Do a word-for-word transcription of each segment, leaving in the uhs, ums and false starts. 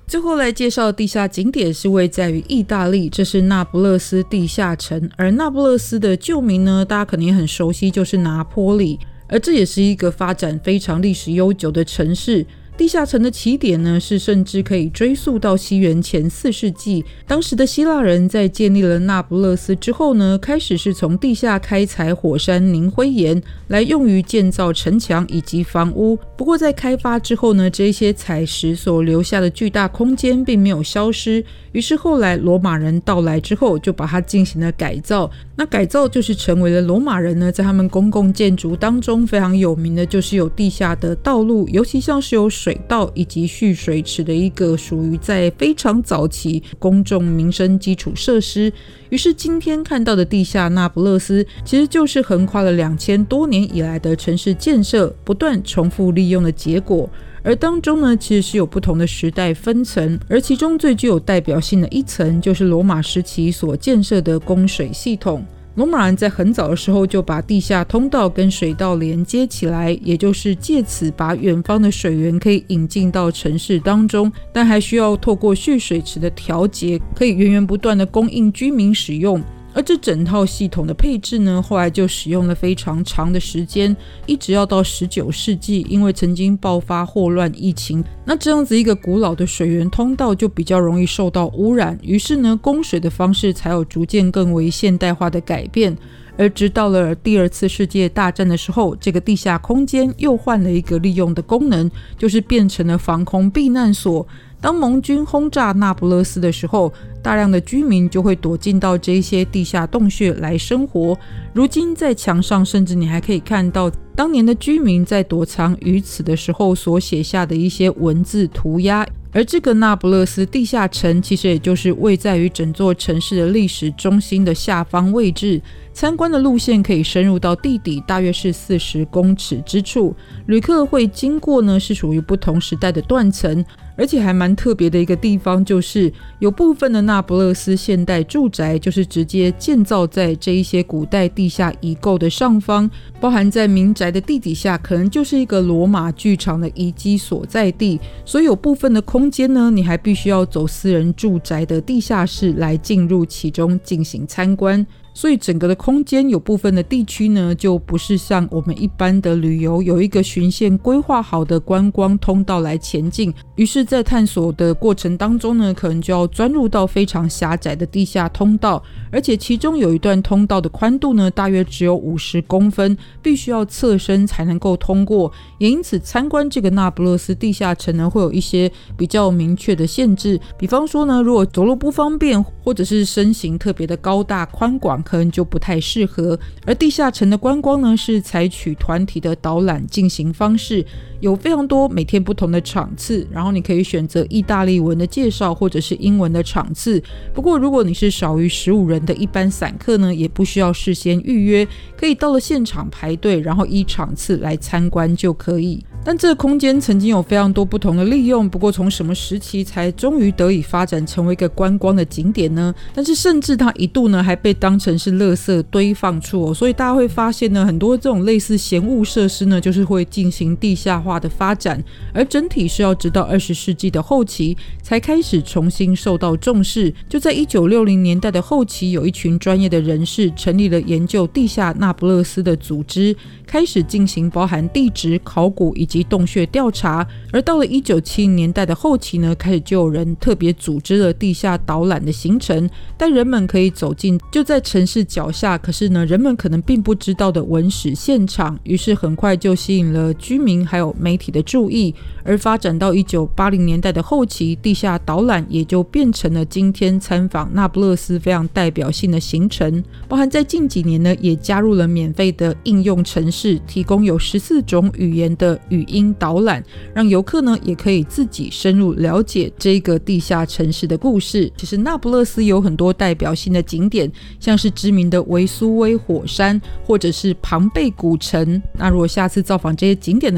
最后来介绍的地下景点是位在于意大利，这是那不勒斯地下城。而那不勒斯的旧名呢，大家可能也很熟悉，就是拿坡里，而这也是一个发展非常历史悠久的城市。地下城的起点呢，是甚至可以追溯到西元前四世纪。当时的希腊人在建立了那不勒斯之后呢，开始是从地下开采火山凝灰岩来用于建造城墙以及房屋。不过在开发之后呢，这些采石所留下的巨大空间并没有消失，于是后来罗马人到来之后就把它进行了改造。那改造就是成为了罗马人呢在他们公共建筑当中非常有名的，就是有地下的道路，尤其像是有水道以及蓄水池的一个属于在非常早期公众民生基础设施。于是今天看到的地下那不勒斯其实就是横跨了两千多年以来的城市建设不断重复利用的结果。而当中呢，其实是有不同的时代分层，而其中最具有代表性的一层就是罗马时期所建设的供水系统。罗马人在很早的时候就把地下通道跟水道连接起来，也就是借此把远方的水源可以引进到城市当中，但还需要透过蓄水池的调节，可以源源不断的供应居民使用。而这整套系统的配置呢，后来就使用了非常长的时间，一直要到十九世纪，因为曾经爆发霍乱疫情，那这样子一个古老的水源通道就比较容易受到污染，于是呢，供水的方式才有逐渐更为现代化的改变。而直到了第二次世界大战的时候，这个地下空间又换了一个利用的功能，就是变成了防空避难所。当盟军轰炸那不勒斯的时候，大量的居民就会躲进到这些地下洞穴来生活。如今在墙上甚至你还可以看到当年的居民在躲藏于此的时候所写下的一些文字涂鸦。而这个那不勒斯地下城其实也就是位在于整座城市的历史中心的下方位置，参观的路线可以深入到地底大约是四十公尺之处，旅客会经过呢是属于不同时代的断层。而且还蛮特别的一个地方，就是有部分的那不勒斯现代住宅就是直接建造在这一些古代地下遗构的上方，包含在民宅的地底下可能就是一个罗马剧场的遗迹所在地，所以有部分的空间呢，你还必须要走私人住宅的地下室来进入其中进行参观。所以整个的空间有部分的地区呢，就不是像我们一般的旅游有一个循线规划好的观光通道来前进，于是在探索的过程当中呢，可能就要钻入到非常狭窄的地下通道，而且其中有一段通道的宽度呢，大约只有五十公分，必须要侧身才能够通过。也因此参观这个那不勒斯地下城呢，会有一些比较明确的限制，比方说呢，如果走路不方便，或者是身形特别的高大宽广，可能就不太适合。而地下城的观光呢，是采取团体的导览进行方式，有非常多每天不同的场次，然后你可以选择意大利文的介绍或者是英文的场次。不过如果你是少于十五人的一般散客呢，也不需要事先预约，可以到了现场排队，然后依场次来参观就可以。但这个空间曾经有非常多不同的利用，不过从什么时期才终于得以发展成为一个观光的景点呢？但是甚至它一度呢还被当成是垃圾堆放处哦，所以大家会发现呢，很多这种类似嫌恶设施呢，就是会进行地下化的发展，而整体是要直到二十世纪的后期才开始重新受到重视。就在一九六零年代的后期，有一群专业的人士成立了研究地下那不勒斯的组织，开始进行包含地质、考古以及洞穴调查。而到了一九七零年代的后期呢，开始就有人特别组织了地下导览的行程，带人们可以走进就在城市脚下，可是呢人们可能并不知道的文史现场，于是很快就吸引了居民还有媒体的注意。而发展到一九八零年代的后期，地下导览也就变成了今天参访那不勒斯非常代表性的行程，包含在近几年呢也加入了免费的应用程式，提供有十四种语言的语音导览，让游客呢也可以自己深入了解这个地下城市的故事。其实那不勒斯有很多代表性的景点，像是知名的维苏威火山或者是庞贝古城。那如果下次造访这些景点的时候，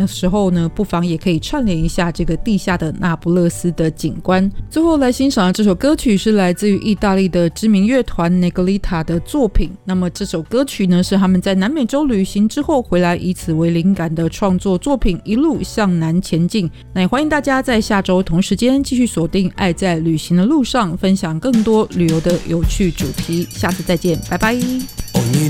后呢，不妨也可以串联一下这个地下的那不勒斯的景观。最后来欣赏的这首歌曲是来自于意大利的知名乐团 Negrita 的作品。那么这首歌曲呢，是他们在南美洲旅行之后回来，以此为灵感的创作作品，一路向南前进。那也欢迎大家在下周同时间继续锁定爱在旅行的路上，分享更多旅游的有趣主题。下次再见，拜拜。